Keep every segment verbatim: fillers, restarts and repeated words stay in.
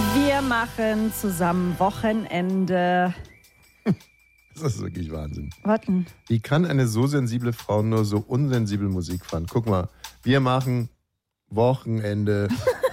Wir machen zusammen Wochenende. Das ist wirklich Wahnsinn. Warten. Wie kann eine so sensible Frau nur so unsensibel Musik fahren? Guck mal, wir machen Wochenende.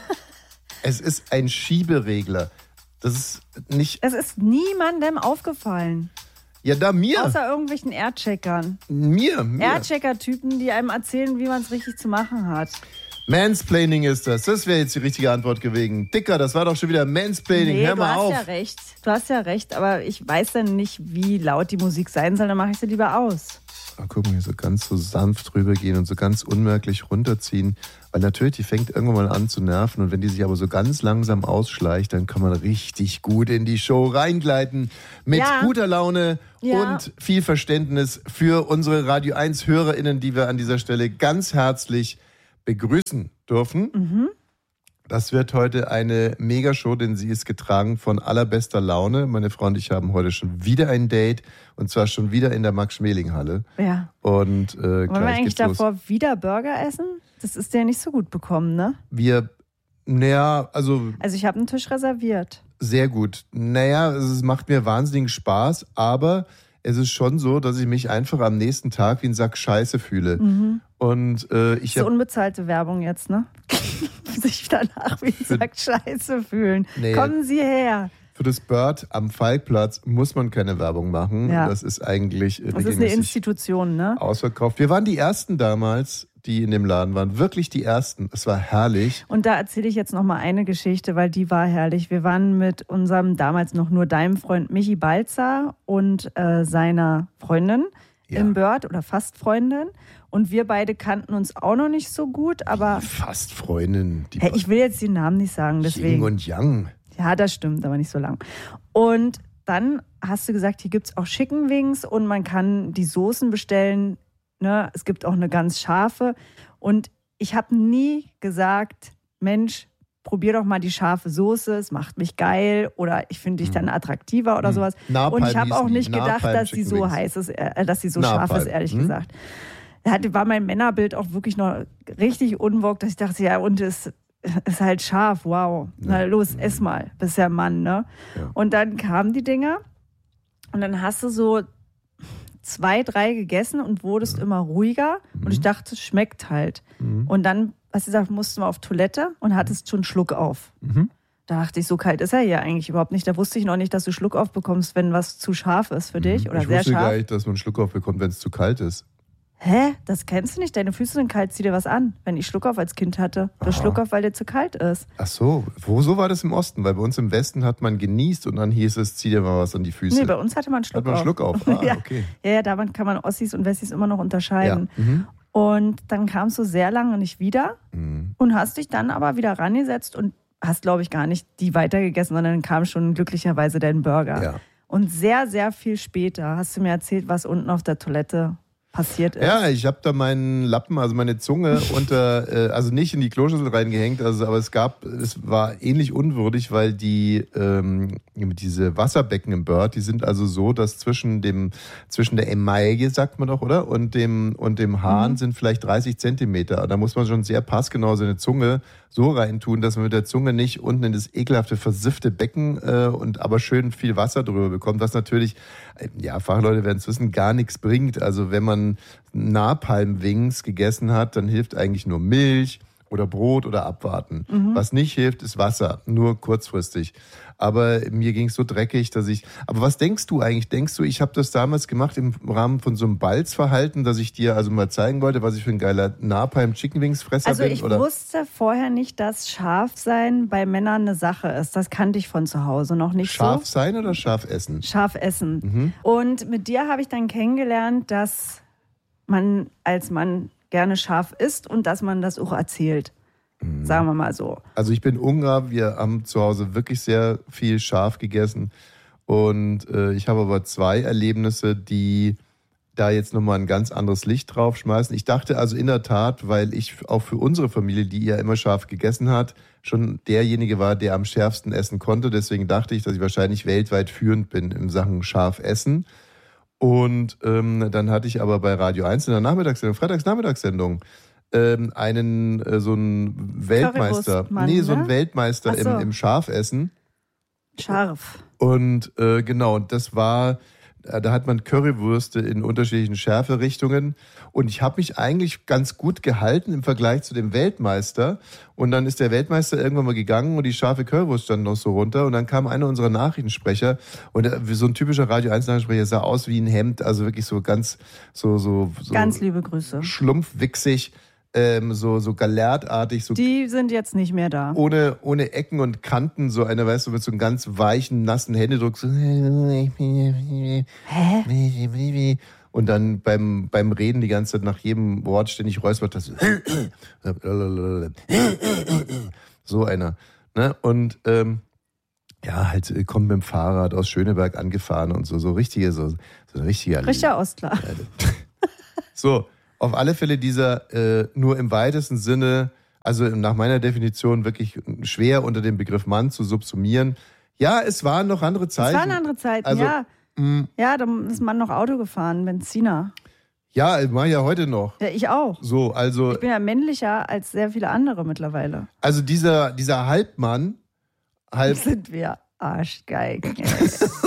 Es ist ein Schieberegler. Das ist nicht... Es ist niemandem aufgefallen. Ja, da mir. Außer irgendwelchen Aircheckern. Mir, mir. Airchecker-Typen, die einem erzählen, wie man es richtig zu machen hat. Mansplaining ist das. Das wäre jetzt die richtige Antwort gewesen. Dicker, das war doch schon wieder Mansplaining. Nee, Hör mal du hast auf. ja recht. Du hast ja recht, aber ich weiß dann nicht, wie laut die Musik sein soll, dann mache ich sie lieber aus. Oh, guck mal, hier so ganz so sanft rübergehen und so ganz unmerklich runterziehen. Weil natürlich, die fängt irgendwann mal an zu nerven. Und wenn die sich aber so ganz langsam ausschleicht, dann kann man richtig gut in die Show reingleiten. Mit Ja. guter Laune Ja. und viel Verständnis für unsere Radio eins HörerInnen, die wir an dieser Stelle ganz herzlich begrüßen dürfen. Mhm. Das wird heute eine Megashow, denn sie ist getragen von allerbester Laune. Meine Frau und ich haben heute schon wieder ein Date und zwar schon wieder in der Max-Schmeling-Halle. Ja. Und äh, Wollen wir gleich eigentlich geht's los. davor wieder Burger essen? Das ist dir nicht so gut bekommen, ne? Wir, naja, also Also ich habe einen Tisch reserviert. sehr gut. Naja, es macht mir wahnsinnigen Spaß, aber es ist schon so, dass ich mich einfach am nächsten Tag wie ein Sack Scheiße fühle. Mhm. Und äh, ich So habe unbezahlte Werbung jetzt, ne? Sich danach wie gesagt Scheiße fühlen. Nee. Kommen Sie her. für das Bird am Falkplatz muss man keine Werbung machen. Ja. Das ist eigentlich Das ist eine regelmäßig Institution, ne? ausverkauft. Wir waren die Ersten damals, die in dem Laden waren. Wirklich die Ersten. Es war herrlich. Und da erzähle ich jetzt noch mal eine Geschichte, weil die war herrlich. Wir waren mit unserem damals noch nur deinem Freund Michi Balzer und äh, seiner Freundin Ja. im Bird oder fast Freundin. Und wir beide kannten uns auch noch nicht so gut, aber Fast Freundin. Die hey, ich will jetzt die Namen nicht sagen, Yin deswegen. und Yang. Ja, das stimmt, aber nicht so lang. Und dann hast du gesagt, hier gibt es auch Chicken Wings und man kann die Soßen bestellen. Ne? Es gibt auch eine ganz scharfe. Und ich habe nie gesagt, Mensch, probier doch mal die scharfe Soße, es macht mich geil oder ich finde dich dann attraktiver oder Hm. sowas. Napalm Und ich habe hießen auch die. nicht gedacht, Napalm dass sie Chicken so Wings. heiß ist, äh, dass sie so Napalm. scharf ist, ehrlich Hm? gesagt. Da hatte, war mein Männerbild auch wirklich noch richtig unwog, dass ich dachte, ja, und es ist halt scharf, wow. Na los, ess mal, bist ja Mann, ne? Ja. Und dann kamen die Dinger und dann hast du so zwei, drei gegessen und wurdest immer ruhiger und ich dachte, es schmeckt halt. Und dann, hast du gesagt, mussten wir auf Toilette und hattest schon Schluck auf. Mhm. Da dachte ich, so kalt ist er hier eigentlich überhaupt nicht. Da wusste ich noch nicht, dass du Schluck auf bekommst, wenn was zu scharf ist für dich oder ich sehr wusste scharf. gar nicht, dass man einen Schluck auf bekommt, wenn es zu kalt ist. Hä? Das kennst du nicht? Deine Füße sind kalt, zieh dir was an. Wenn ich Schluck auf als Kind hatte. Du hast Aha. Schluck auf, weil dir zu kalt ist. Ach so, wo so war das im Osten? Weil bei uns im Westen hat man genießt und dann hieß es, zieh dir mal was an die Füße. Nee, bei uns hatte man Schluck hat man auf. Schluck auf? Ah, ja. okay. ja, ja, daran kann man Ossis und Wessis immer noch Ja. unterscheiden. Mhm. Und dann kamst du sehr lange nicht wieder Mhm. und hast dich dann aber wieder rangesetzt und hast, glaube ich, gar nicht die weitergegessen, sondern dann kam schon glücklicherweise dein Burger. Ja. Und sehr, sehr viel später hast du mir erzählt, was unten auf der Toilette passiert ist. Ja, ich habe da meinen Lappen, also meine Zunge unter, äh, also nicht in die Kloschüssel reingehängt, also aber es gab, es war ähnlich unwürdig, weil die ähm, diese Wasserbecken im Bird, die sind also so, dass zwischen dem zwischen der Emaille, sagt man doch, oder, und dem und dem Hahn Mhm. sind vielleicht dreißig Zentimeter. Da muss man schon sehr passgenau seine Zunge so reintun, dass man mit der Zunge nicht unten in das ekelhafte versiffte Becken äh, und aber schön viel Wasser drüber bekommt, was natürlich, äh, ja, Fachleute werden es wissen, gar nichts bringt. Also wenn man Napalm-Wings gegessen hat, dann hilft eigentlich nur Milch oder Brot oder abwarten. Mhm. Was nicht hilft, ist Wasser, nur kurzfristig. Aber mir ging es so dreckig, dass ich... Aber was denkst du eigentlich? Denkst du, ich habe das damals gemacht im Rahmen von so einem Balzverhalten, dass ich dir also mal zeigen wollte, was ich für ein geiler Napalm-Chicken-Wings-Fresser Also bin? ich oder? wusste vorher nicht, dass Scharfsein bei Männern eine Sache ist. Das kannte ich von zu Hause noch nicht Scharf so. sein oder scharf essen? Scharf essen. Mhm. Und mit dir habe ich dann kennengelernt, dass man als Mann gerne scharf isst und dass man das auch erzählt. Mhm. Sagen wir mal so. Also ich bin Ungar, wir haben zu Hause wirklich sehr viel scharf gegessen und äh, ich habe aber zwei Erlebnisse, die da jetzt nochmal ein ganz anderes Licht drauf schmeißen. Ich dachte also in der Tat, weil ich auch für unsere Familie, die ja immer scharf gegessen hat, schon derjenige war, der am schärfsten essen konnte. Deswegen dachte ich, dass ich wahrscheinlich weltweit führend bin in Sachen scharf essen. Und ähm, dann hatte ich aber bei Radio eins in der Nachmittagssendung, Freitagsnachmittagssendung, ähm, einen, äh, so einen Weltmeister, Currywurstmann, nee, so einen ne? Weltmeister Ach so. im, im Scharfessen. Scharf. Und äh, genau, und das war, da hat man Currywürste in unterschiedlichen Schärferichtungen. Und ich habe mich eigentlich ganz gut gehalten im Vergleich zu dem Weltmeister. Und dann ist der Weltmeister irgendwann mal gegangen und die scharfe Currywurst stand noch so runter. Und dann kam einer unserer Nachrichtensprecher und der, so ein typischer Radio eins Nachrichtensprecher, sah aus wie ein Hemd, also wirklich so ganz, so, so, so ganz liebe Grüße. Schlumpfwichsig. Ähm, so, so galertartig. So die sind jetzt nicht mehr da. Ohne, ohne Ecken und Kanten, so eine, weißt du, mit so einem ganz weichen, nassen Händedruck. So. Hä? Und dann beim, beim Reden die ganze Zeit nach jedem Wort ständig räuspert das. So einer. Ne? Und ähm, ja, halt kommt mit dem Fahrrad aus Schöneberg angefahren und so, so richtige, so, so ein richtiger Richtiger Ostler. So. Auf alle Fälle dieser äh, nur im weitesten Sinne, also nach meiner Definition wirklich schwer unter dem Begriff Mann zu subsumieren. Ja, es waren noch andere Zeiten. Es waren andere Zeiten, also, ja. Mh. Ja, da ist man noch Auto gefahren, Benziner. Ja, ich mache ja heute noch. Ja, ich auch. So, also. Ich bin ja männlicher als sehr viele andere mittlerweile. Also dieser, dieser Halbmann, halb. Sind wir Arschgeigen.